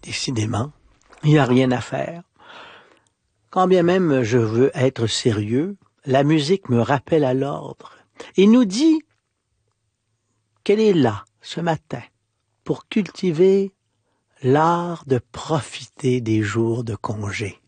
Décidément, il n'y a rien à faire. Quand bien même je veux être sérieux, la musique me rappelle à l'ordre et nous dit qu'elle est là, ce matin, pour cultiver l'art de profiter des jours de congé.